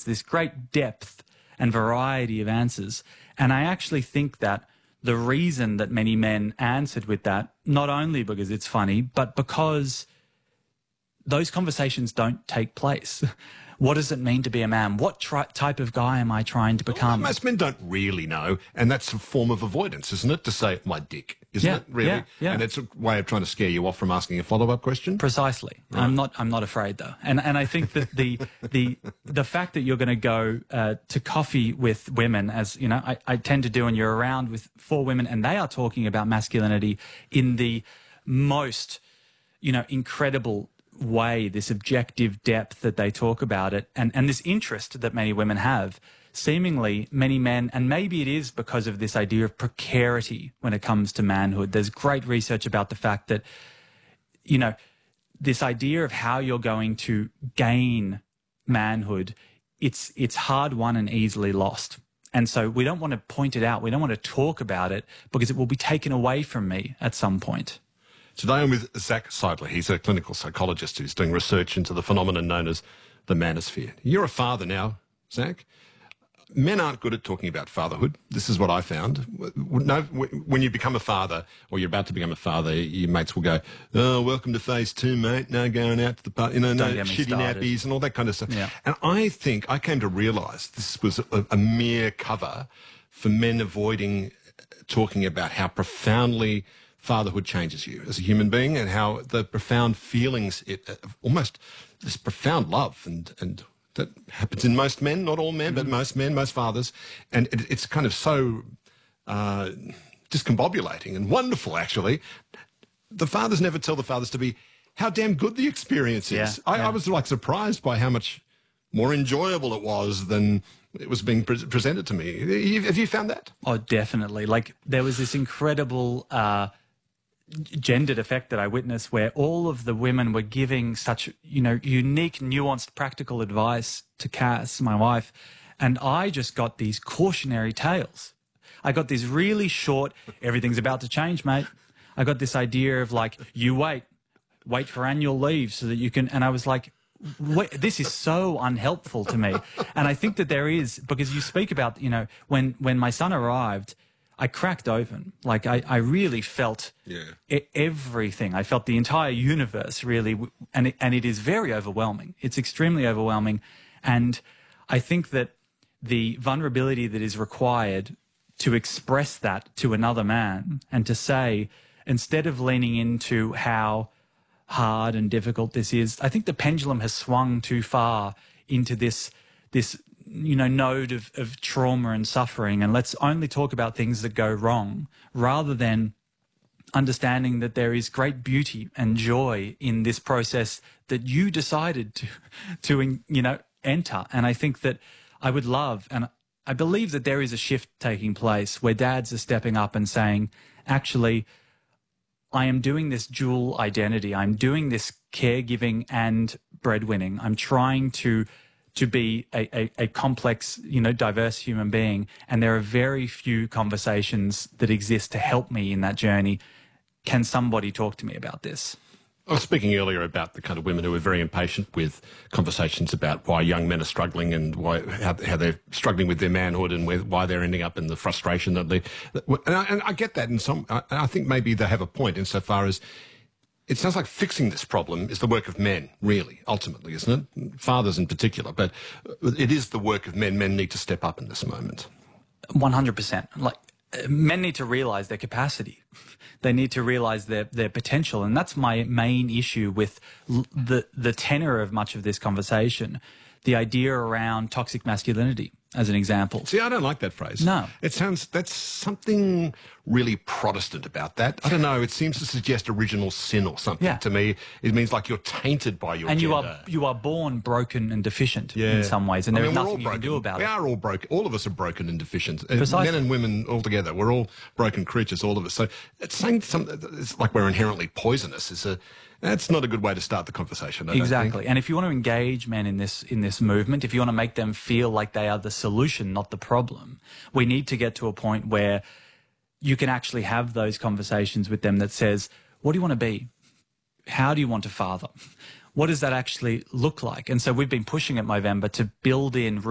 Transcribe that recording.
this great depth and variety of answers. And I actually think that the reason that many men answered with that, not only because it's funny, but because those conversations don't take place. What does it mean to be a man? What type of guy am I trying to become? Well, most men don't really know, and that's a form of avoidance, isn't it? To say, my dick, isn't it, really? Yeah. And it's a way of trying to scare you off from asking a follow-up question? Precisely. Right. I'm not afraid, though. And I think that the fact that you're going to go to coffee with women, as you know, I tend to do, and you're around with 4 women, and they are talking about masculinity in the most, incredible way, this objective depth that they talk about it, and this interest that many women have. Seemingly many men, and maybe it is because of this idea of precarity when it comes to manhood. There's great research about the fact that, this idea of how you're going to gain manhood, it's hard won and easily lost. And so we don't want to point it out. We don't want to talk about it because it will be taken away from me at some point. Today I'm with Zach Seidler. He's a clinical psychologist who's doing research into the phenomenon known as the manosphere. You're a father now, Zach. Men aren't good at talking about fatherhood. This is what I found. When you become a father, or you're about to become a father, your mates will go, "Oh, welcome to phase 2, mate. No going out to the party, no shitty nappies and all that kind of stuff." Yeah. And I came to realise this was a mere cover for men avoiding talking about how profoundly fatherhood changes you as a human being, and how the profound feelings, almost this profound love, and that happens in most men, not all men, but most men, most fathers. And it's kind of so discombobulating and wonderful, actually. The fathers never tell the fathers to be how damn good the experience is. I was surprised by how much more enjoyable it was than it was being presented to me. Have you found that? Oh, definitely. Like, there was this incredible gendered effect that I witnessed where all of the women were giving such, unique, nuanced, practical advice to Cass, my wife, and I just got these cautionary tales. I got these really short, everything's about to change, mate. I got this idea of you wait for annual leave so that you can, and I was like, wait, this is so unhelpful to me. And I think that there is, because you speak about, when my son arrived, I cracked open. I really felt everything. I felt the entire universe, really, and it is very overwhelming. It's extremely overwhelming. And I think that the vulnerability that is required to express that to another man, and to say, instead of leaning into how hard and difficult this is, I think the pendulum has swung too far into this node of trauma and suffering, and let's only talk about things that go wrong, rather than understanding that there is great beauty and joy in this process that you decided to enter. And I think that I would love, and I believe that there is a shift taking place where dads are stepping up and saying, actually, I am doing this dual identity. I'm doing this caregiving and breadwinning. I'm trying to be a complex, diverse human being. And there are very few conversations that exist to help me in that journey. Can somebody talk to me about this? I was speaking earlier about the kind of women who are very impatient with conversations about why young men are struggling, and how they're struggling with their manhood, and why they're ending up in the frustration that and I get that I think maybe they have a point insofar as it sounds like fixing this problem is the work of men, really, ultimately, isn't it? Fathers in particular, but it is the work of men. Men need to step up in this moment. 100%. Men need to realize their capacity. They need to realize their potential. And that's my main issue with the tenor of much of this conversation. The idea around toxic masculinity, as an example. See, I don't like that phrase. No. That's something really Protestant about that. I don't know. It seems to suggest original sin or something to me. It means like you're tainted by your gender. And you are born broken and deficient in some ways, and there's nothing you can do about it. We are all broken. All of us are broken and deficient. Precisely. Men and women all together. We're all broken creatures, all of us. So it's saying it's like we're inherently poisonous. That's not a good way to start the conversation. Exactly. And if you want to engage men in this movement, if you want to make them feel like they are the solution, not the problem, we need to get to a point where you can actually have those conversations with them that says, what do you want to be? How do you want to father? What does that actually look like? And so we've been pushing at Movember to build in